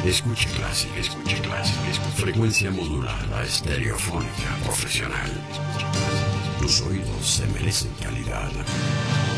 Escuche Classic. Frecuencia modulada estereofónica profesional. Tus oídos se merecen calidad.